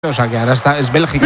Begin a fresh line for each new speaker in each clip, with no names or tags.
o sea que ahora es Bélgica.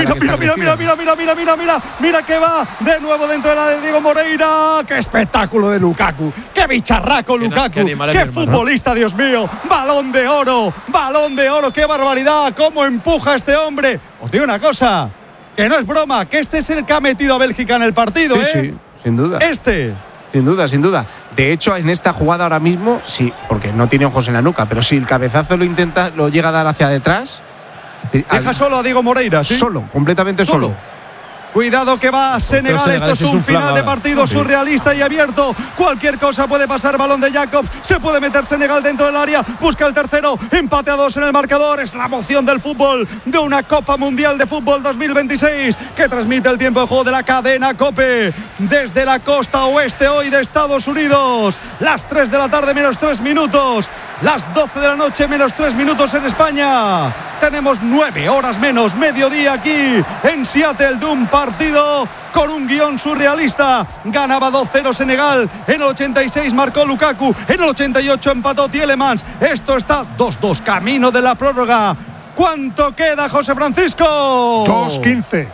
Mira que va de nuevo dentro de la de Diego Moreira. ¡Qué espectáculo de Lukaku! ¡Qué bicharraco Lukaku! ¡Qué futbolista, Dios mío! ¡Balón de oro! ¡Qué barbaridad! ¡Cómo empuja este hombre! Os digo una cosa, que no es broma, que este es el que ha metido a Bélgica en el partido,
Sí, sin duda. Sin duda. De hecho, en esta jugada ahora mismo, sí, porque no tiene ojos en la nuca, pero si el cabezazo lo llega a dar hacia detrás.
Deja solo a Diego Moreira, ¿sí?
Solo, completamente solo.
Cuidado que va Senegal, esto es un final de partido surrealista y abierto. Cualquier cosa puede pasar, balón de Jacobs, se puede meter Senegal dentro del área, busca el tercero, empate a 2 en el marcador. Es la emoción del fútbol, de una Copa Mundial de Fútbol 2026 que transmite el tiempo de juego de la cadena COPE desde la costa oeste hoy de Estados Unidos. Las 3 de la tarde menos 3 minutos, las 12 de la noche menos 3 minutos en España. Tenemos 9 horas menos, mediodía aquí en Seattle, de un partido con un guión surrealista. Ganaba 2-0 Senegal, en el 86 marcó Lukaku, en el 88 empató Tielemans. Esto está 2-2, camino de la prórroga. ¿Cuánto queda, José Francisco?
2:15.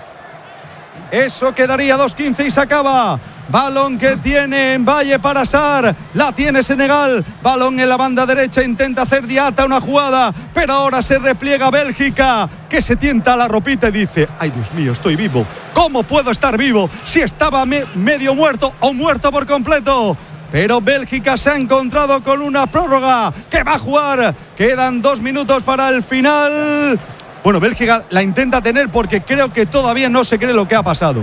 Eso quedaría 2:15 y se acaba. Balón que tiene en Valle para Sarr, la tiene Senegal, balón en la banda derecha, intenta hacer Diatta una jugada, pero ahora se repliega Bélgica, que se tienta la ropita y dice: ay Dios mío, estoy vivo, ¿cómo puedo estar vivo si estaba medio muerto o muerto por completo? Pero Bélgica se ha encontrado con una prórroga que va a jugar, quedan 2 minutos para el final. Bueno, Bélgica la intenta tener porque creo que todavía no se cree lo que ha pasado.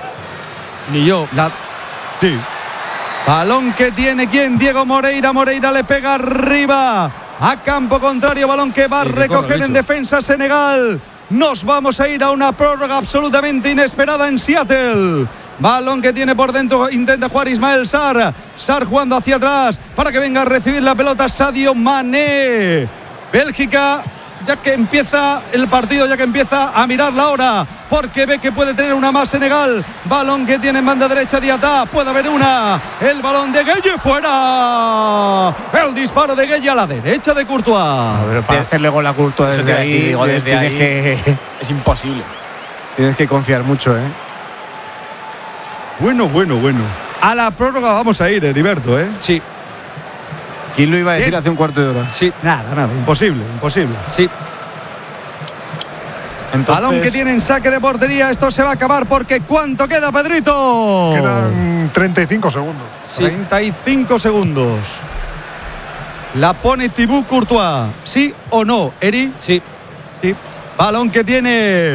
Ni yo.
Sí. Balón que tiene ¿quién? Diego Moreira. Moreira le pega arriba a campo contrario. Balón que va a recoger en defensa Senegal. Nos vamos a ir a una prórroga absolutamente inesperada en Seattle. Balón que tiene por dentro, intenta jugar Ismael Sarr. Sarr jugando hacia atrás para que venga a recibir la pelota Sadio Mané. Bélgica, ya que empieza el partido, ya que empieza a mirar la hora, porque ve que puede tener una más Senegal. Balón que tiene en banda derecha Diatta, puede haber una. El balón de Gueye fuera. El disparo de Gueye a la derecha de Courtois.
Para hacerle gol a Courtois desde ahí,
es imposible.
Tienes que confiar mucho, ¿eh?
Bueno. A la prórroga vamos a ir, Heriberto, ¿eh?
Sí.
¿Quién lo iba a decir hace un cuarto de hora?
Sí.
Nada, imposible.
Sí.
Entonces, balón que tiene en saque de portería. Esto se va a acabar porque ¿cuánto queda, Pedrito?
Quedan 35 segundos.
Sí. 35 segundos. La pone Thibaut Courtois. ¿Sí o no, Eri?
Sí.
Balón que tiene